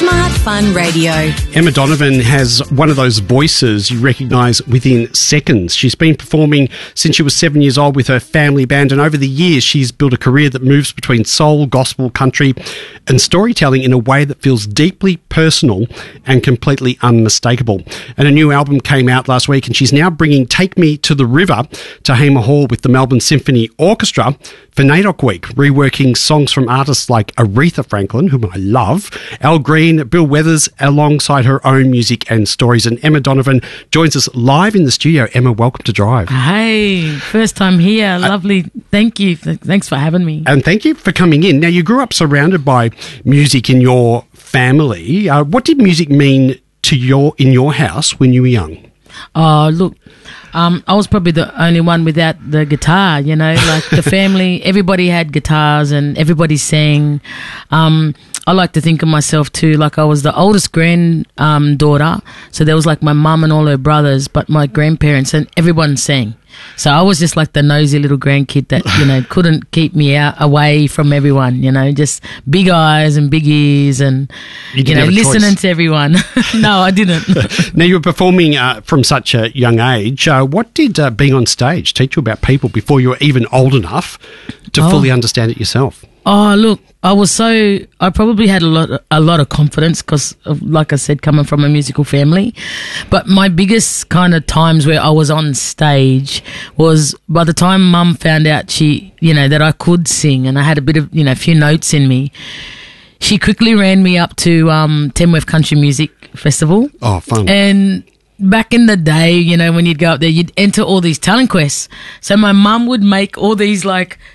Smart Fun Radio. Emma Donovan has one of those voices you recognise within seconds. She's been performing since she was 7 years old with her family band, and over the years she's built a career that moves between soul, gospel, country and storytelling in a way that feels deeply personal and completely unmistakable. And a new album came out last week, and she's now bringing Take Me to the River to Hamer Hall with the Melbourne Symphony Orchestra for NAIDOC Week, reworking songs from artists like Aretha Franklin, whom I love, Al Green, Bill Weathers, alongside her own music and stories. And Emma Donovan joins us live in the studio. Emma, welcome to Drive. Hey, first time here. Lovely. Thank you. Thanks for having me. And thank you for coming in. Now, you grew up surrounded by music in your family. What did music mean to in your house when you were young? Oh, look, I was probably the only one without the guitar, you know, like the family, everybody had guitars and everybody sang. I like to think of myself too, like I was the oldest daughter. So there was like my mum and all her brothers, but my grandparents and everyone sang. So I was just like the nosy little grandkid that, you know, couldn't keep me away from everyone, you know, just big eyes and big ears and, you know, listening to everyone. No, I didn't. Now, you were performing from such a young age. What did being on stage teach you about people before you were even old enough to fully understand it yourself? Oh, look, I probably had a lot of confidence because, like I said, coming from a musical family. But my biggest kind of times where I was on stage was by the time Mum found out that I could sing and I had a bit of, a few notes in me. She quickly ran me up to Tamworth Country Music Festival. Oh, fun. And back in the day, when you'd go up there, you'd enter all these talent quests. So my mum would make all these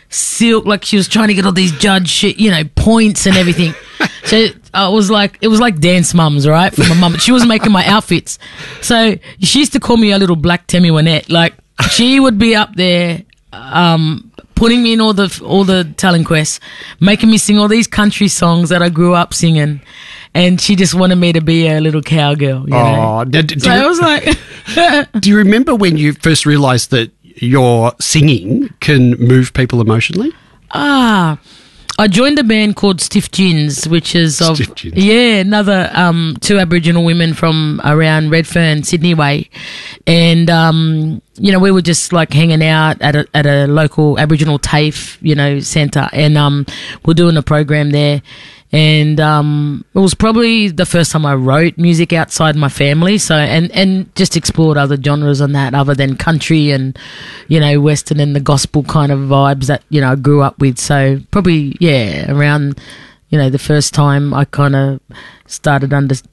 she was trying to get all these judge shit, points and everything. So it was like dance mums, right? From my mum. She was making my outfits. So she used to call me a little black Tammy Wynette. Like she would be up there, putting me in all the talent quests, making me sing all these country songs that I grew up singing. And she just wanted me to be a little cowgirl. So I was like... Do you remember when you first realised that your singing can move people emotionally? I joined a band called Stiff Gins, which is another two Aboriginal women from around Redfern, Sydney way, and we were just like hanging out at a local Aboriginal TAFE, centre, and we're doing a program there. And it was probably the first time I wrote music outside my family, so and just explored other genres on that other than country and western and the gospel kind of vibes that I grew up with. So probably around the first time I kind of started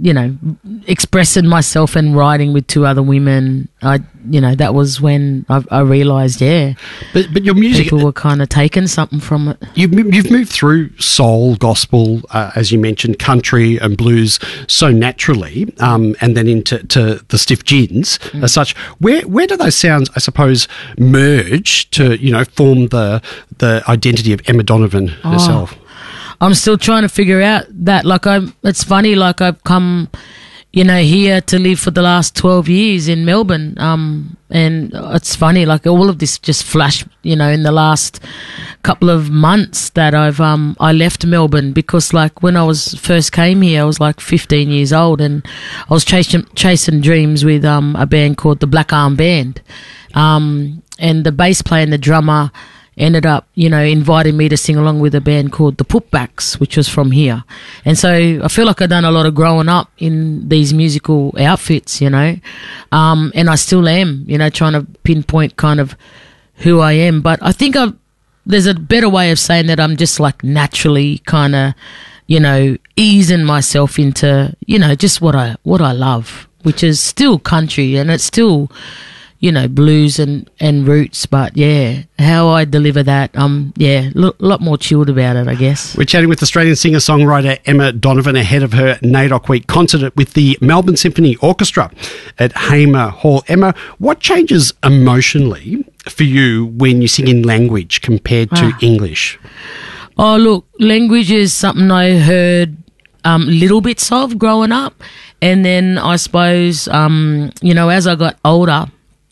expressing myself and writing with two other women, that was when I realised, But your music, people were kind of taking something from it. You've moved through soul, gospel, as you mentioned, country and blues so naturally, and then into the Stiff Gins as such. Where do those sounds, I suppose, merge to form the identity of Emma Donovan herself? I'm still trying to figure out that. It's funny. I've come, here to live for the last 12 years in Melbourne. And it's funny. All of this just flashed, in the last couple of months that I left Melbourne because, when I first came here, I was 15 years old and I was chasing dreams with a band called the Black Arm Band, and the bass player and the drummer ended up, inviting me to sing along with a band called the Putbacks, which was from here. And so I feel like I've done a lot of growing up in these musical outfits, and I still am, trying to pinpoint kind of who I am. But I think there's a better way of saying that I'm just naturally kind of, easing myself into, just what I love, which is still country and it's still, blues and roots, but how I deliver that, a lot more chilled about it, I guess. We're chatting with Australian singer-songwriter Emma Donovan ahead of her NAIDOC Week concert with the Melbourne Symphony Orchestra at Hamer Hall. Emma, what changes emotionally for you when you sing in language compared to English? Oh, look, language is something I heard little bits of growing up, and then I suppose, as I got older,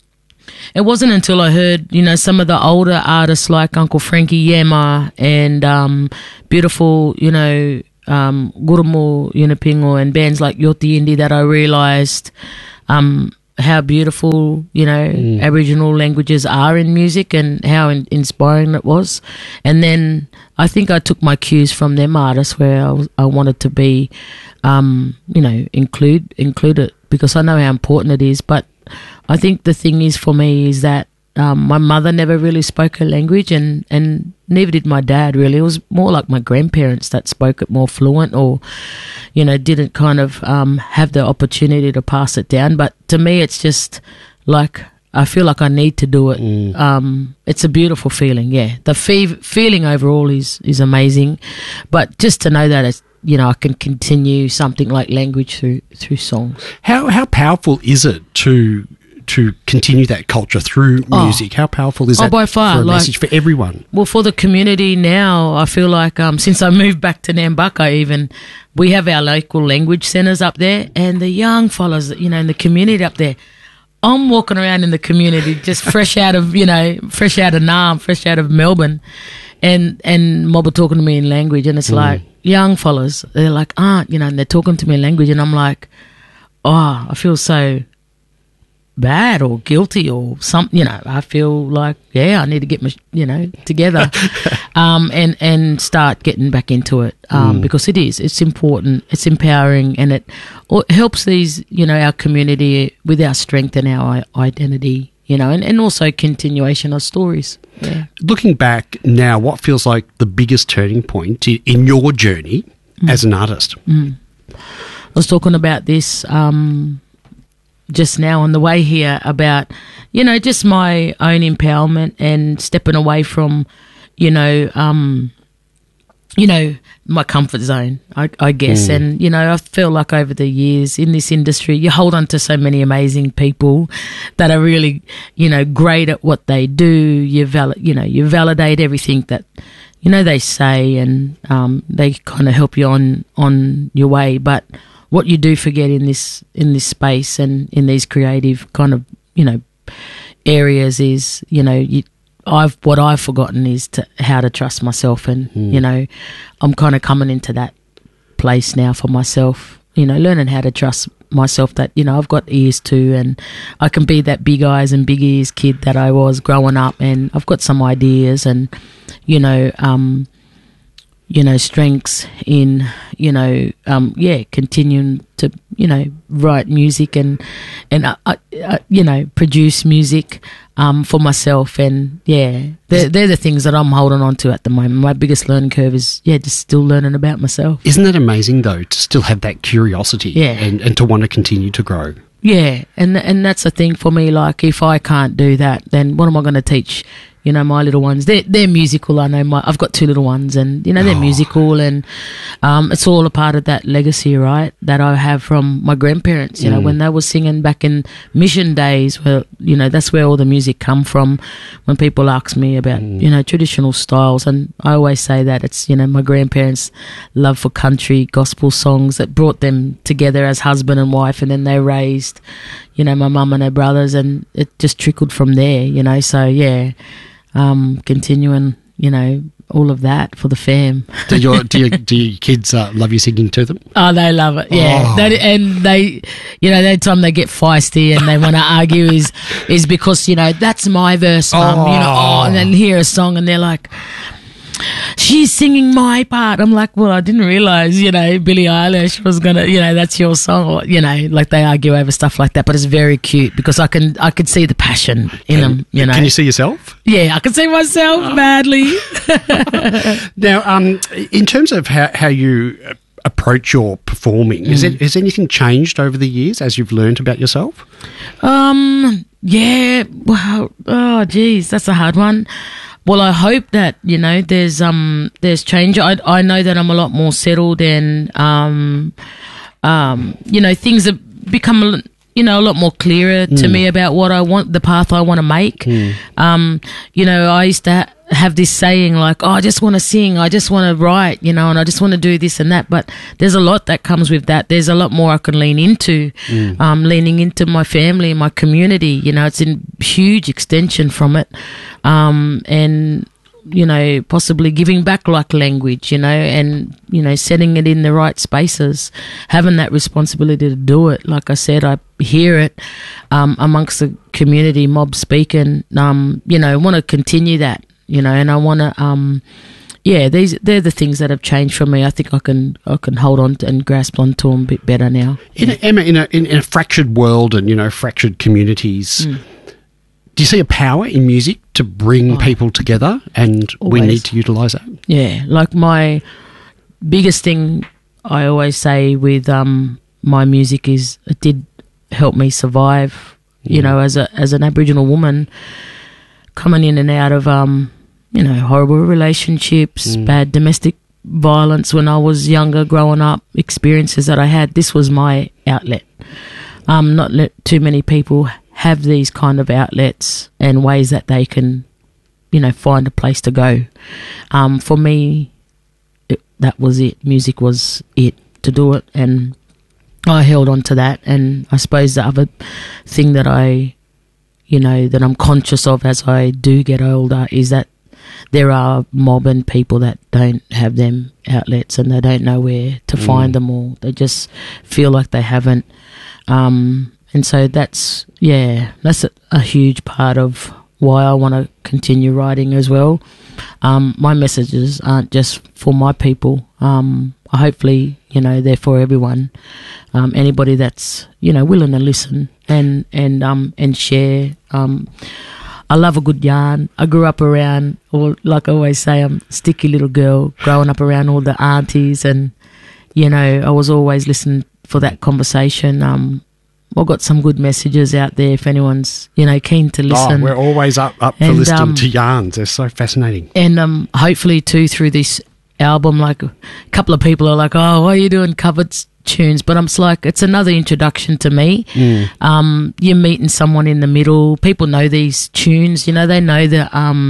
it wasn't until I heard, some of the older artists like Uncle Frankie Yama and beautiful, Gurumo, Yunipingo and bands like Yoti Indi that I realised how beautiful, Aboriginal languages are in music and how inspiring it was. And then I think I took my cues from them artists where I wanted to be, include it because I know how important it is. But I think the thing is for me is that my mother never really spoke her language and neither did my dad really. It was more like my grandparents that spoke it more fluent or, didn't kind of have the opportunity to pass it down. But to me, it's just like I feel like I need to do it. It's a beautiful feeling, yeah. The feeling overall is amazing. But just to know that it's, I can continue something like language through songs. How powerful is it to continue that culture through music? How powerful is that by far, for a message for everyone? Well, for the community now, I feel like since I moved back to Nambucca we have our local language centres up there and the young fellas, in the community up there, I'm walking around in the community just fresh out of Naarm, fresh out of Melbourne and mob are talking to me in language and it's like young fellas, they're like, and they're talking to me in language and I'm like, I feel so bad or guilty or something, I feel like, I need to get my, together and start getting back into it because it's important, it's empowering and it helps these, our community with our strength and our identity, and also continuation of stories. Yeah. Looking back now, what feels like the biggest turning point in your journey as an artist? I was talking about this just now on the way here about, just my own empowerment and stepping away from, my comfort zone, I guess. And, I feel like over the years in this industry, you hold on to so many amazing people that are really, great at what they do. You validate everything that, they say and they kind of help you on your way. But what you do forget in this space and in these creative kind of areas is what I've forgotten is how to trust myself and I'm kind of coming into that place now for myself, learning how to trust myself that I've got ears too and I can be that big eyes and big ears kid that I was growing up and I've got some ideas and strengths in, continuing to, write music and produce music for myself. And, they're the things that I'm holding on to at the moment. My biggest learning curve is, just still learning about myself. Isn't that amazing, though, to still have that curiosity and to want to continue to grow? Yeah, and that's the thing for me. Like, if I can't do that, then what am I going to teach? My little ones. They're musical. I know I've got two little ones, and they're musical, and it's all a part of that legacy, right? That I have from my grandparents. When they were singing back in mission days, where that's where all the music come from. When people ask me about traditional styles, and I always say that it's my grandparents' love for country gospel songs that brought them together as husband and wife, and then they raised my mum and her brothers, and it just trickled from there. So continuing, all of that for the fam. Do your kids love you singing to them? Oh, they love it, yeah. Oh. The time they get feisty and they want to argue is because, that's my verse, Mum, and then hear a song and they're like, she's singing my part. I'm like, well, I didn't realise, Billie Eilish was gonna, that's your song, or, like they argue over stuff like that. But it's very cute because I could see the passion in them. Can you see yourself? Yeah, I can see myself badly. Now, in terms of how you approach your performing, has anything changed over the years as you've learned about yourself? Yeah. Well, oh, geez, that's a hard one. Well, I hope that, there's change. I know that I'm a lot more settled and, things have become, a lot more clearer to me about what I want, the path I want to make. I used to have this saying like, I just want to sing, I just want to write, and I just want to do this and that. But there's a lot that comes with that. There's a lot more I can lean into, leaning into my family, my community. It's a huge extension from it. And possibly giving back like language, and, setting it in the right spaces, having that responsibility to do it. Like I said, I hear it amongst the community, mob speaking, want to continue that, and I want to, they're the things that have changed for me. I think I can hold on to and grasp onto them a bit better now. Emma, in a fractured world and, fractured communities, do you see a power in music to bring people together, and always. We need to utilise that? Yeah, like my biggest thing I always say with my music is it did help me survive, as an Aboriginal woman coming in and out of, horrible relationships, bad domestic violence when I was younger, growing up, experiences that I had. This was my outlet. Too many people have these kind of outlets and ways that they can, find a place to go. For me, that was it. Music was it to do it, and I held on to that. And I suppose the other thing that that I'm conscious of as I do get older is that there are mob and people that don't have them outlets, and they don't know where to find them, or they just feel like they haven't. And so that's a huge part of why I want to continue writing as well. My messages aren't just for my people. Hopefully, they're for everyone. Anybody that's, willing to listen and share. I love a good yarn. I grew up around, or like I always say, I'm a sticky little girl growing up around all the aunties, and, I was always listening for that conversation. I've got some good messages out there if anyone's, keen to listen. Oh, we're always up for listening to yarns. They're so fascinating. And hopefully, too, through this album, like a couple of people are like, oh, why are you doing covered tunes? But I'm just like, it's another introduction to me. You're meeting someone in the middle. People know these tunes. They know that,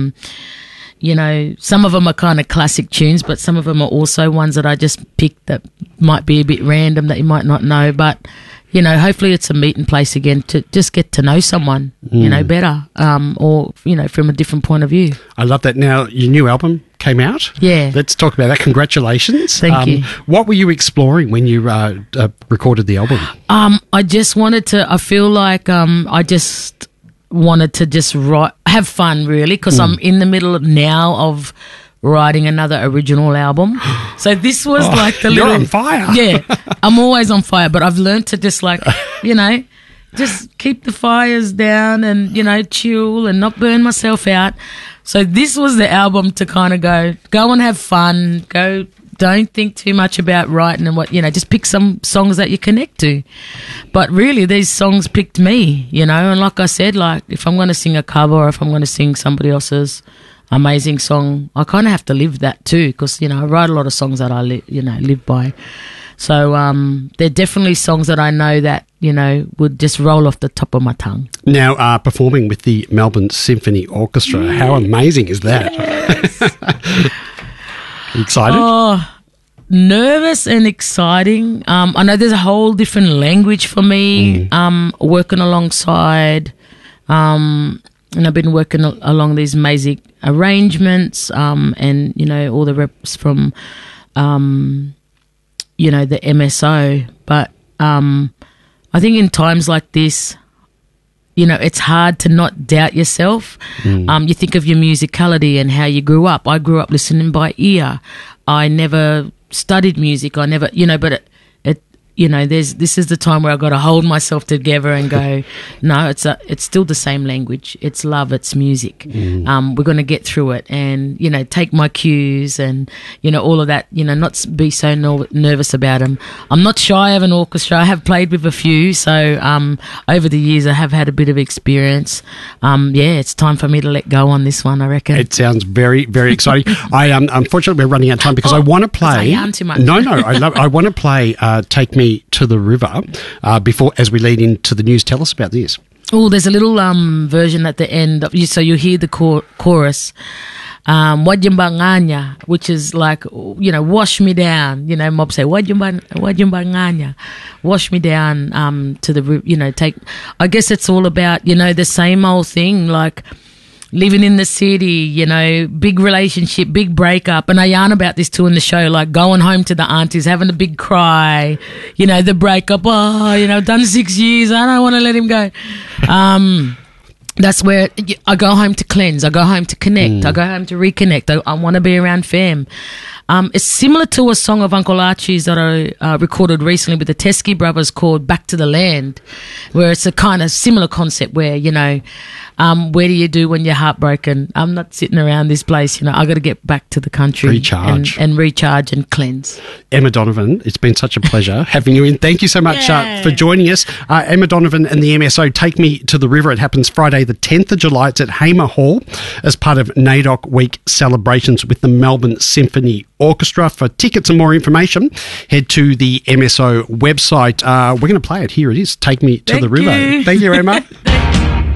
some of them are kind of classic tunes, but some of them are also ones that I just picked that might be a bit random that you might not know. But hopefully it's a meeting place again to just get to know someone, better, or, from a different point of view. I love that. Now, your new album came out. Yeah. Let's talk about that. Congratulations. Thank you. What were you exploring when you recorded the album? I just wanted to, I feel like I just wanted to just have fun, really, because I'm in the middle now of writing another original album. So this was like the little... You're on fire. Yeah, I'm always on fire, but I've learned to just just keep the fires down and, chill and not burn myself out. So this was the album to kind of go and have fun, don't think too much about writing and what, just pick some songs that you connect to. But really, these songs picked me, and like I said, like if I'm going to sing a cover or if I'm going to sing somebody else's amazing song, I kind of have to live that too, because I write a lot of songs that I live by. So they're definitely songs that I know that would just roll off the top of my tongue. Now, performing with the Melbourne Symphony Orchestra, how amazing is that? Yes. Excited? Oh, nervous and exciting. I know there's a whole different language for me. Working alongside. And I've been working along these amazing arrangements, and, all the reps from, the MSO. But I think in times like this, it's hard to not doubt yourself. You think of your musicality and how you grew up. I grew up listening by ear. I never studied music. I never, but this is the time where I've got to hold myself together and go, no, it's still the same language. It's love, it's music. We're going to get through it and, take my cues and, all of that, not be so nervous about them. I'm not shy of an orchestra. I have played with a few. So, over the years, I have had a bit of experience. It's time for me to let go on this one, I reckon. It sounds very, very exciting. Unfortunately, we're running out of time because I want to play. I yarn too much. No, I want to play Take Me to the River before, as we lead into the news. Tell us about this. Oh, there's a little version at the end so you hear the chorus, Wajambanganya, which is like, wash me down. Mob say Wajambanganya, wash me down to the, take. I guess it's all about, the same old thing, like living in the city, you know, big relationship, big breakup. And I yarn about this too in the show, like going home to the aunties, having a big cry, you know, the breakup. Oh, you know, done 6 years. I don't want to let him go. That's where I go home to cleanse. I go home to connect. I go home to reconnect. I want to be around fam. It's similar to a song of Uncle Archie's that I recorded recently with the Teskey Brothers called Back to the Land, where it's a kind of similar concept where, you know, where do you do when you're heartbroken? I'm not sitting around this place, you know, I got to get back to the country. Recharge. And recharge and cleanse. Emma Donovan, it's been such a pleasure having you in. Thank you so much for joining us. Emma Donovan and the MSO Take Me to the River. It happens Friday the 10th of July. It's at Hamer Hall as part of NAIDOC Week celebrations with the Melbourne Symphony Orchestra. For tickets and more information, head to the MSO website. We're going to play it. Here it is, Take Me to the River. Thank you, Emma.